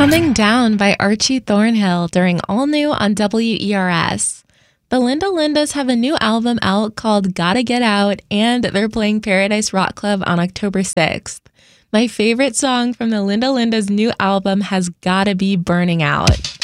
Coming Down by Archie Thornhill during All New on WERS. The Linda Lindas have a new album out called Gotta Get Out, and they're playing Paradise Rock Club on October 6th. My favorite song from the Linda Lindas' new album has gotta be Burning Out.